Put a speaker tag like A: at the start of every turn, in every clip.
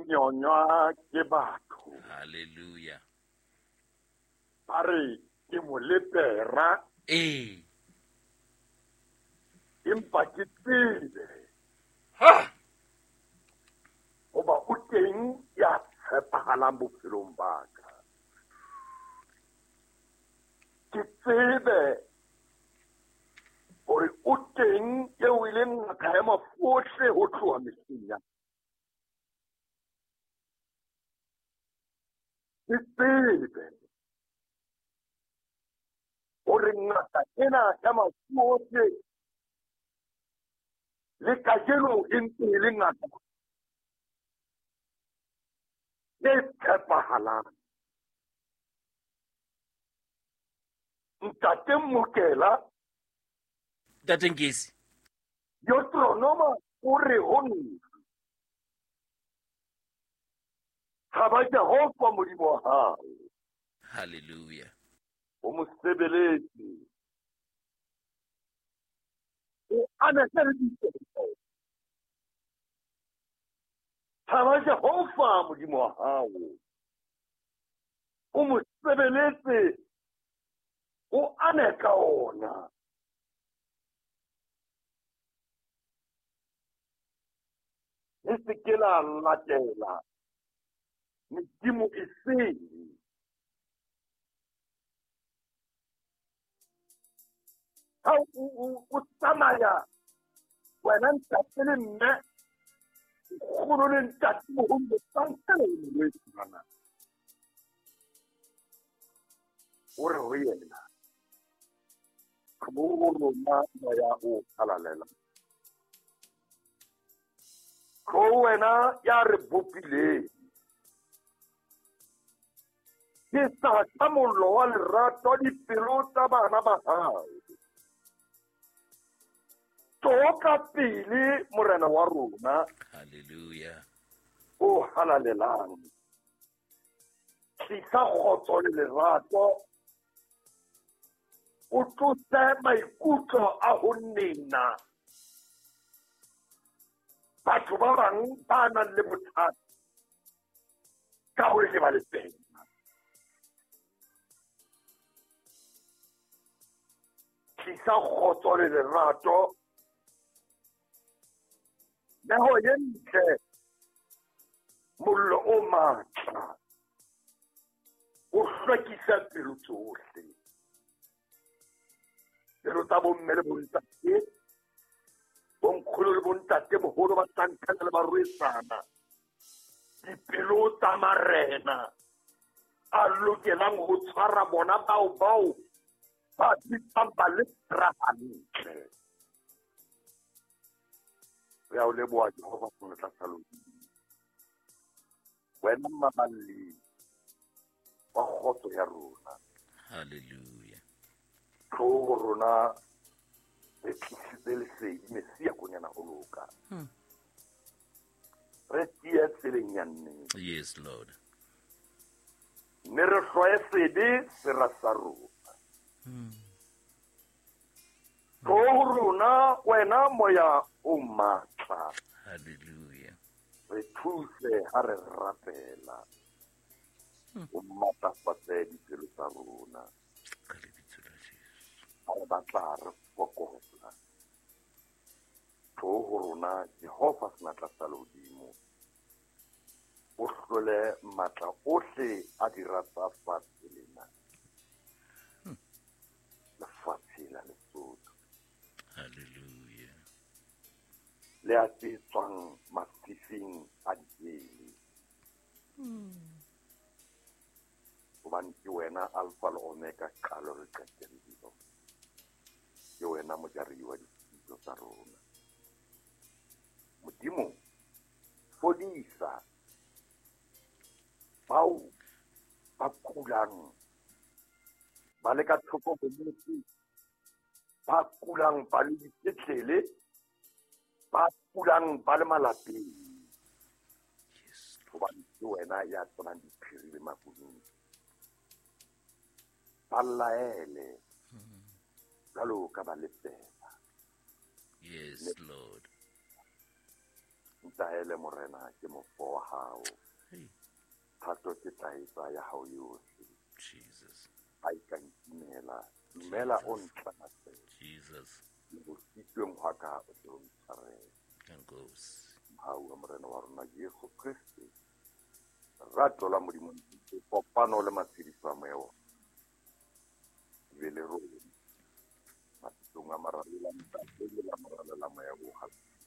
A: nyonywa ke batho.
B: Hallelujah.
A: Ba re ke molepera empa ke tsebe
B: Ha!
A: goba o teng ya tshepahalang bophelong ba ka. Ke tsebe gore o teng eo e leng ngaka ya mafohle ho tloha mehleng ya. Ke tsebe gore ngaka ena ya mafohle le kajeno e ntse e le ngaka e tshepahalang. Ntate Mokela
B: Ntate Nkesi.
A: Deuteronoma o re ho nna ga ba Jehova modimo wa hao
B: Hallelujah.
A: o mosebeletsi o anaseleditse ga ba Jehova modimo wa hao o mosebeletsi o ane ka ona. Le se ke la latela medimo e seng ha o tsamaya wena ntate le mme kgolo le ntate moholo tsankele le tsana o re ho yena mo rona ya o halalela ko wena ya re bopile ke sa mollo wa lerato dipelo tsa bana ba hao toka pele morena wa rona.
B: Hallelujah.
A: O halalelang tlisa kgotso le lerato o tlose maikutlo a ho nena batho ba bang ba nang le bothata ka ho leba le teng. Tlisa kgotso le lerato le ho yentle mollo o matla o hlwekisa pelo tsohle. Pelo tsa bomme le bontate bonkgolo le bontate moholo ba tsankana le barwetsana dipelo tsa marena a lokelang ho tshwara bona bao ba bitsang ba lepra hantle. Ya o leboha Jehova go tla salodi wena maballi wa kgotso ya rona.
B: Hallelujah.
A: Tlo rona e tlisitse lesedi mesia konyana ho loka re tia tseleng ya nnete.
B: Yes, Lord.
A: mme re hloye sedi sera sa rona. Tlo rona wena moya o matla
B: Hallelujah.
A: re thuse ha re rapela o matlafatse dipelo tsa rona
B: Ka lebitso la Jesu.
A: ha re batla re fokola. Tlo rona Jehova senatla sa lodimo o hlole matla ohle a di rata fatshe lena lefatshe la Lesotho
B: Hallelujah.
A: le a tswang mafifing a dipele hobane ke wena alfa le omega qalo le qetellelo ke wena mojari wa dithuto tsa rona. Modimo fodisa bao ba kulang ba le ka thoko ho motho ba kulang ba le dipetlele ba kulang ba le malapeng
B: Yes,
A: hobane ke wena ya tsonang diphiri le makulung ba laele jalo ka ba lefela.
B: yes, Lord.
A: ntahele morena ke mofo wa hao
B: Hey,
A: thato ke taetsa ya hao yohle
B: Jesus.
A: a ikantimela dumela o ntlatse
B: Jesus.
A: le bositsweng hwa ka o se o ntshwarele
B: Nkosi.
A: hao wa morena wa rona Jesu Kriste rato la modimo kopano le matshediso a moya be le rona matitong a marallela ntate le la marallela moya boga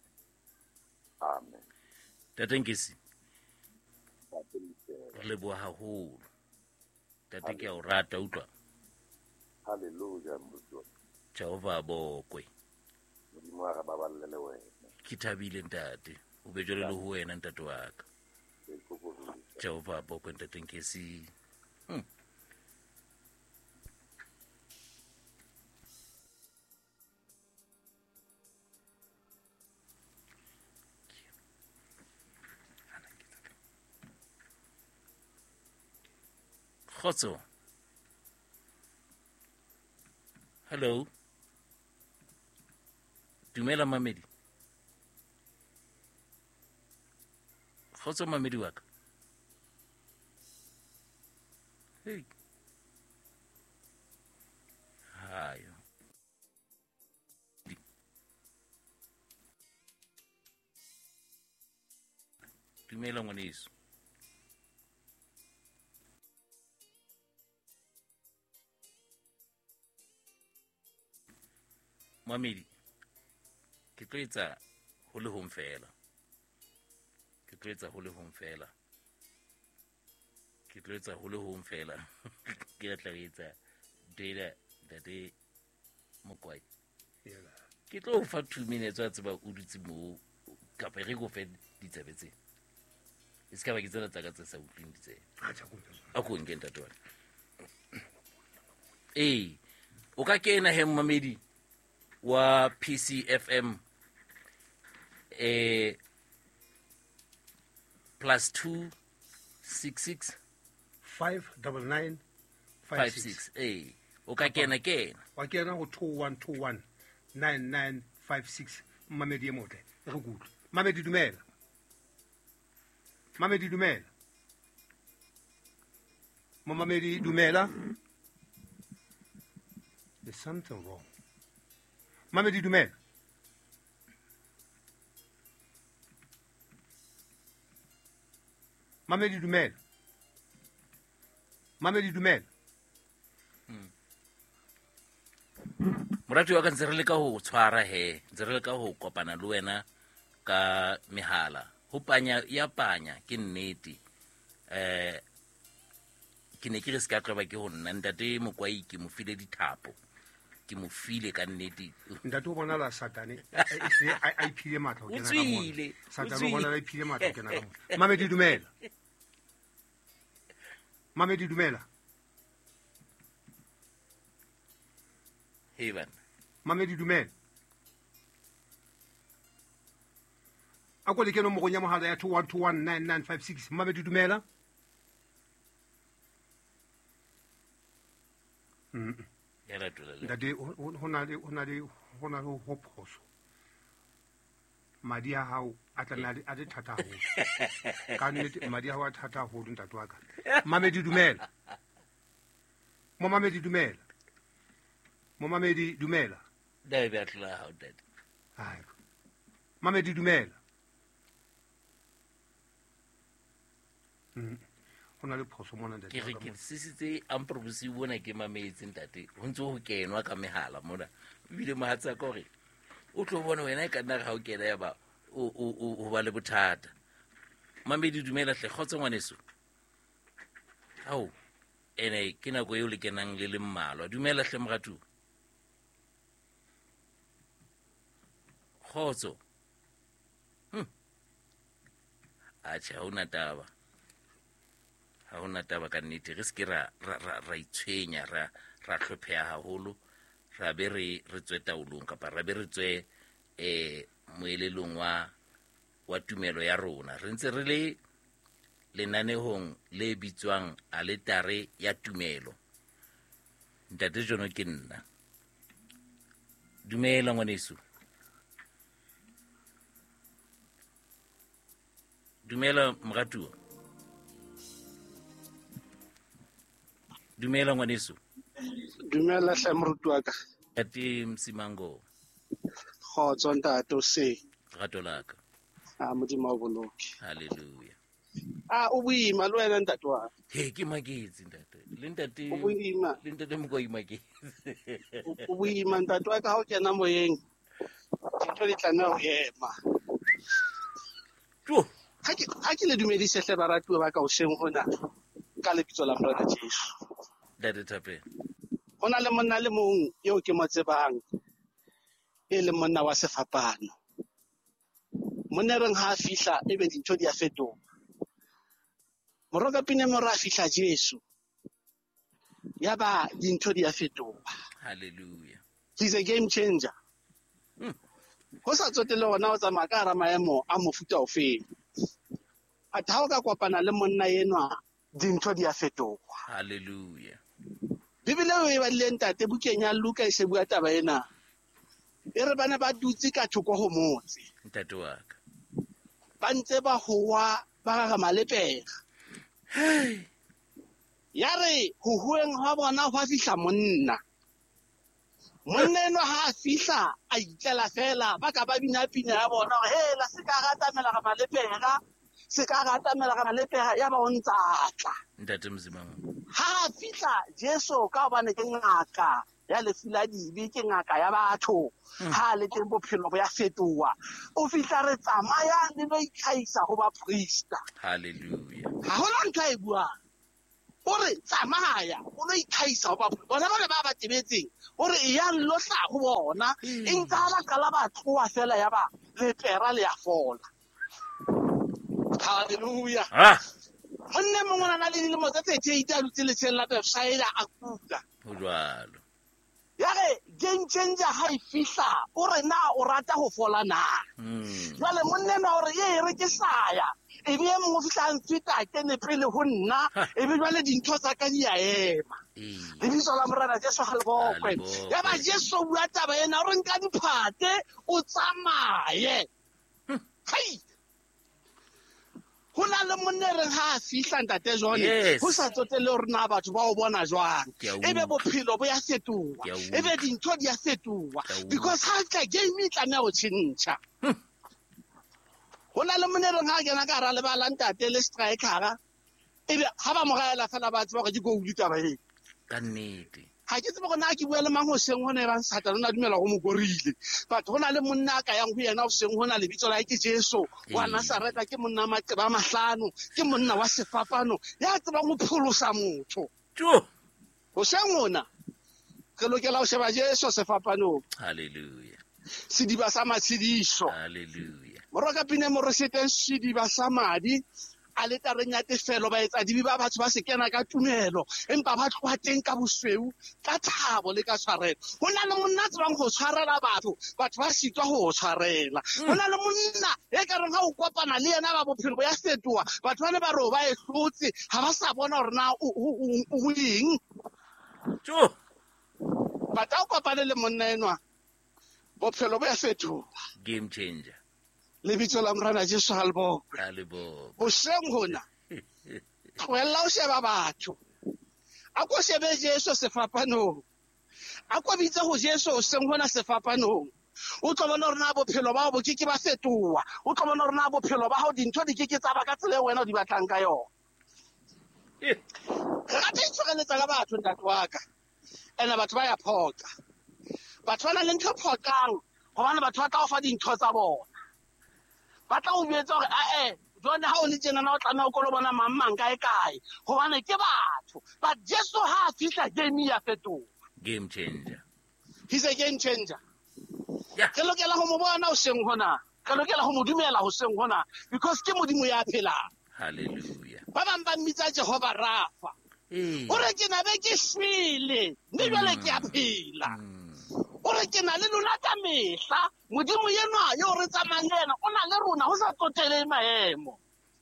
A: amen
B: Tate Nkesi,
A: Tate Mosela.
B: re leboha haholo. Tate ke a o rata utlwa.
A: Haleluya mbuso
B: Jehova a bokwe.
A: modimo a re baballele wena
B: Ke thabile ntate. O be jwale le ho wena ntate wa ka.
A: ke ikokobisa
B: Jehova a bokwe Tate Nkesi. Khotso. Hello. Dumela mamedi. Khotso mamedi wa ka. Hey. Hayo. Dumela ngwaneso. Mamedi, ke tlo etsa ho le hong fela. Ke tlo etsa ho le hong fela. Ke tlo etsa ho le hong fela. Ke tla etsa data date mokwai. Ke tlo fa 2 minutes wa tseba o dutse mo kapa re go fe ditsebe tse. E ska ba ke tsela tsa ka tse sa utlwing ditse. A go nke ntate wa. O ka kena he mamedi wa PCFM +266
C: 599
B: 56 o ka kena
C: wa kena go 2121 9956 mamedi e motle e go kutlwa mamedi dumela mamedi dumela mamedi dumela there's something wrong mamedi dumela mamedi dumela mamedi dumela
B: morati wa ka ntse re le ka ho tshwara he ntse re le ka ho kopana le wena ka mehala ho panya ya panya ke nnete ke ne ke re ska tloba ke ho nna ntate mokwai ke mo file dithapo ke mo file ka nnete
C: ntate o bona la satane a iphile matla ho kena ka
B: Utswile,
C: mona satane o
B: utswile.
C: bona la iphile matla ho kena ka mona mamedi dumela mamedi dumela
B: he bana
C: mamedi dumela a ko le keno mogong ya mohala ya 21219956 mamedi dumela
B: ya latola le
C: ntate ho na le ho phoso madi a hao a tla a le thata haholo ka nnete madi a hao a thata haholo ntate wa ka mamedi dumela mo mamedi dumela mo mamedi dumela
B: da e ba tla ha dad
C: hai mamedi dumela ho na le phoso mona ntate
B: ke re ke sisitse amprobusi bona ke mametse ntate ho ntse ho kenwa ka mehala mona bile mahatsa ka hore o tlo bona wena e ka nna ga o kena ya ba o ba le bothata mamedi dumela hle khotsa ngwaneso hao ene ke nako eo le kenang le mmalwa dumela hle moratu khotso acha ha una taba ha una taba ka nnete re ske ra itshwenya ra hlopheha haholo ra be re tswe taolong kapa ra be re tswe moelelong wa tumelo ya rona re ntse re le lenanehong le bitswang aletare ya tumelo ntate jono ke nna dumela ngwaneso Dumela moratuwa. Dumela ngwaneso.
D: Dumela hle moruti wa ka.
B: Ati Msimango.
D: Kgotso ntate o se.
B: Rato laka.
D: Modimo o boloke.
B: Hallelujah.
D: O boima le wena ntate wa.
B: He ke maketse ntate. Le ntate
D: O boima.
B: Le ntate mo go imaketse.
D: O boima ntate wa ka ha o kena moyeng. Dintho di tla nna ho ema.
B: Tjo.
D: Ha ke le dumedise hle baratuwa ba ka o seng hona ka lebitso la Morena Jesu.
B: Date Tape.
D: Ho na le monna le mong eo ke mo tsebang. E le monna wa Sefapano. Monna reng ha fihla ebe dintho di a fetoha. Moroka pine mora fihla Jesu. Yaba dintho di a fetoha.
B: Hallelujah.
D: He's a game changer. Ho sa tsotele ona o tsamaya ka hara maemo a mofuta ofeng. A ha o ka kopana le monna enwa dintho di a fetoha.
B: Hallelujah.
D: Bibele e ba le ntate bukeng ya Luka e se bua taba ena. E re bana ba dutse ka thoko ho motse.
B: Ntate wa ka.
D: Ba ntse ba howa ba ga malepega.
B: Hey.
D: Yare ho hueng ha bona ho fihla monna. Monna eno ha fihla a itlela fela ba ka ba bina pina ya bona hore hela se ka ratamela ga malepega. Se ka ratamela ga malepega ya ba o ntsatla.
B: Ntate Msimango.
D: Ha fihla Jesu ka bana ke ngaka ya lefula dibe ke ngaka ya batho ha le teng bophelo bo ya fetoha o fihla re tsamaya le no ikhaisa go ba priesta.
B: Hallelujah.
D: Ha hona ntwa e bua o re tsamaya o no ikhaisa go ba bona ba tebetseng o re e ya lotla go bona e ntse la kala batho wa fela ya ba le pera le ya fola. Hallelujah. Monne mongwe na le dilemo tse 38 a lutse letsheng la website a kuka.
B: Ho jwalo.
D: Yare game changer ha e fihla o re na o rata ho fola na. Jwale monne na o re ye re ke saya e be mo fihla ntwita ke ne pele ho nna e be jwale dintho tsa ka di a ema. Le bitso la Morena Jesu ha le bokwe. Ya ba Jesu bua taba ena o re nka diphate o tsamaye. Hai. Ho na le monnereng ha a fihla ntate jone ho sa tsotele hore na batho ba o bona jwang ebe bophelo bo ya fetoha ebe dintho di a fetoha because ha tla game e tla nna o tshintsa. Ho na le monnereng ha kena ka hara le ba la ntate le striker ebe ha ba mo gaela fela ba tseba gore di go utlwa ba e
B: ka nnete.
D: Ha ke tsebe gona ke bua le mang ho seng hona ba nsata rona dumela go mo gorile batho hona le monna ka yang ho yena o seng hona le bitso la ke Jesu wa Nazareta ke monna maqeba mahlano ke monna wa Sefapano ya tseba go pholosa motho
B: Tjo.
D: ho seng hona ke lokela ho sheba Jesu Sefapano.
B: Hallelujah.
D: Sidiba sa matshediso.
B: Hallelujah.
D: Moroka pine mo re seteng sidiba sa madi a le tareng ya tefelo ba etsa dibi ba batho ba se kena ka tumelo empa ba tloha teng ka bosweu ka thabo le ka tshwarelo. Ho na le monna tsebang go tshwarela batho ba sitwa go tshwarela. Ho na le monna e ka reng ha o kopana le yena ba bophelo bo ya fetoha batho ba ne ba ro ba e hlotse ha ba sa bona hore na o eng.
B: Tjo.
D: Ba ta kopana le monna enwa bophelo bo ya fetoha.
B: Game changer.
D: Le bitso la Morena Jesu ha le bokwe.
B: Hallelujah.
D: Ho seng hona tlohella o sheba batho a ko shebe Jesu Sefapanong a ko bitse ho Jesu o seng hona Sefapanong o tlo bona hore na bophelo ba bo ke ba fetoha o tlo bona hore na bophelo ba hao dintho di ke tsa ba ka tsela e wena o di batlang ka yona. Ga te tshwareletsa ka batho ntate wa ka ena batho ba ya phoka batho ba na le ntho phokang gobane batho ba tla o fa dintho tsa bona ba tla o jwetsa gore jone ha o le tjena na o tla na o kolo bona mang kae gobane ke batho but Jesu ha a fihla game ya fetoha.
B: Game changer.
D: He's a game changer.
B: Yeah.
D: Ke lokela ho mo bona o seng hona ke lokela ho mo dumela ho seng hona because ke modimo ya phelang.
B: Hallelujah.
D: Ba bang ba mmitsa Jehova Rafa o re ke na be ke shwele mme jwale ke a phela o re ke na le lona ka mehla modimo yenwa yo re tsamang le yena o na le rona ho sa tsotele maemo.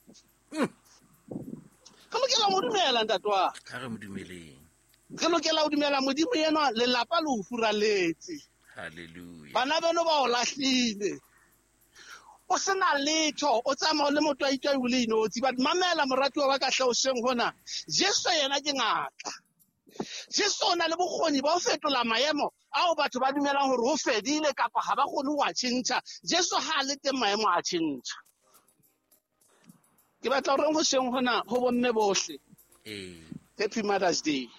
D: Ke lokela mo dumela ntate wa
B: Ha re mo dumeleng.
D: ke lokela ho dumela modimo yenwa lelapa le o furaletse.
B: Hallelujah.
D: Bana beno ba o lahlile o sena letho o tsamao le motho a itwa o le inotsi but mamela moratuwa wa ka hlaoseng hona Jesu yena ke ngaka Jesu o na le bokgoni ba ho fetola maemo ao batho ba dumelang hore ho fedile kapa ha ba kgone ho a tjhentjha Jesu ha le teng maemo a tjhentjha ke batla hore ho seng hona ho bomme bohle Happy Mother's Day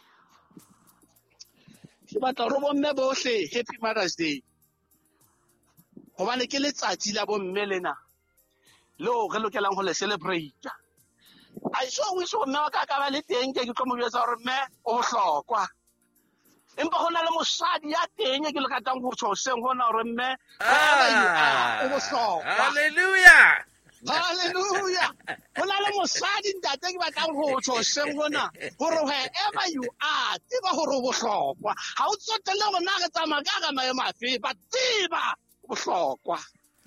D: ke batla hore bomme bohle Happy Mother's Day hobane ke letsatsi la bomme lena leo re lokelang ho le celebrate I saw we saw me ka ba le teng ke tlo mo botsa hore mme o bohlokwa empa hona le mosadi ya teng ke le katang go tsho seng hona hore mme o bohlokwa
B: Hallelujah
D: Hallelujah hona le mosadi ntate ke batlang go tsho seng hona hore wherever you are tiba hore o bohlokwa ha o tsotelle gona re tsamaya ka maemo afe ba tiba bohlokwa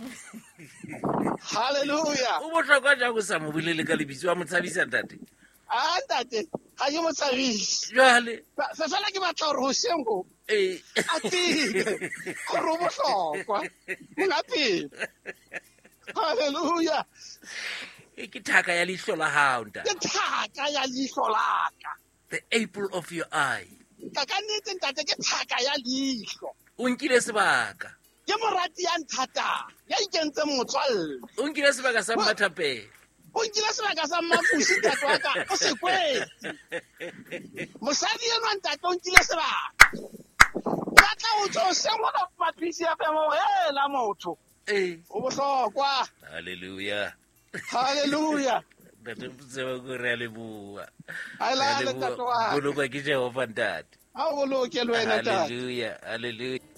D: Hallelujah
B: o bohlokwa ja go sa mo bulele ka lebitso wa motshabisa ntate
D: ntate ga ke motshabisi
B: jwale
D: fela ke batla hore ho sengo a tibe gore o bohlokwa monapele Hallelujah
B: ke thaka ya leihlo la hao ntate
D: ke thaka ya leihlo la ka
B: the apple of your eye
D: ka nnete ntate ke thaka ya leihlo
B: o nkile sebaka
D: ke morati ya nthata ya ikentse motswalle
B: o nkile sebaka sa mathapela
D: o nkile sebaka sa mafusi ntate wa ka o se kwetse mosadi enwa ntate o nkile sebaka ya tla o tsho se ngwana maphisi ya femo hela motho o bohlokwa
B: Hallelujah
D: Hallelujah
B: ntate mtseba go re le bua
D: I love it ntate wa
B: bolokwa ke Jehova ntate
D: ha o boloke le wena ntate
B: Hallelujah Hallelujah